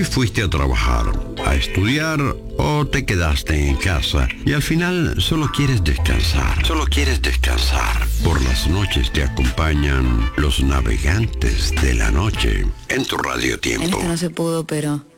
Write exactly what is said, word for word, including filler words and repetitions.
fuiste a trabajar, a estudiar o te quedaste en casa y al final solo quieres descansar. Solo quieres descansar. Por las noches te acompañan los navegantes de la noche en tu Radio Tiempo. En esta no se pudo, pero